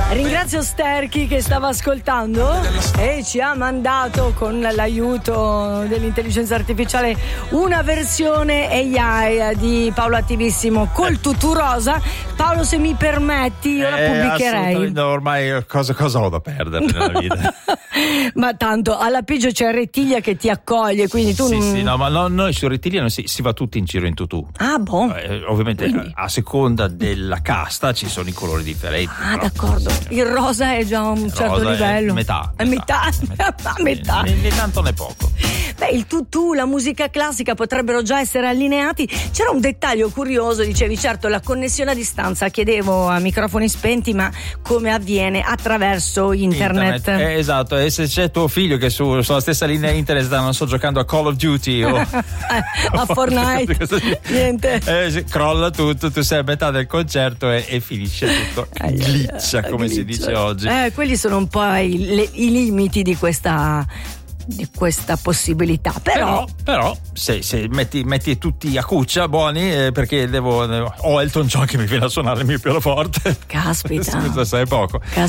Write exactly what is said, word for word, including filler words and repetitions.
Ringrazio Sterchi che stava ascoltando e ci ha mandato con l'aiuto dell'intelligenza artificiale una versione A I di Paolo Attivissimo col tutù rosa. Paolo, se mi permetti, io la pubblicherei. No, ormai cosa, cosa ho da perdere nella vita? Ma tanto alla peggio c'è Rettiglia che ti accoglie, quindi tu sì, non... sì, no, ma no, noi su Rettiglia non si, si va tutti in giro in tutù. Ah, boh. Eh, ovviamente Quindi... a, a seconda della casta ci sono i colori differenti. Ah, però, d'accordo. Il rosa è già un certo rosa livello. È metà. È metà. metà. A metà. Né, né tanto né poco. Beh, il tutù, la musica classica potrebbero già essere allineati. C'era un dettaglio curioso, dicevi, certo, la connessione a distanza, chiedevo a microfoni spenti, ma come avviene? Attraverso internet. internet. Eh, esatto, e se c'è tuo figlio che su, sulla stessa linea internet sta, non so, giocando a Call of Duty o a Fortnite, niente. Eh, crolla tutto, tu sei a metà del concerto e, e finisce tutto. Glitcha, come glitcha. Si dice oggi. Eh, quelli sono un po' i, le, i limiti di questa di questa possibilità, però però, però se, se metti, metti tutti a cuccia buoni, eh, perché devo ho Elton John che mi viene a suonare il mio pianoforte, caspita, sai poco.